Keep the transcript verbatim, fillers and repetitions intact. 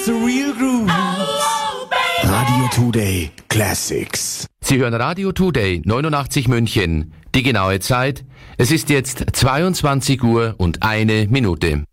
It's the real groove. Radio Today Classics. Sie hören Radio Today neunundachtzig München. Die genaue Zeit: Es ist jetzt zweiundzwanzig Uhr und eine Minute.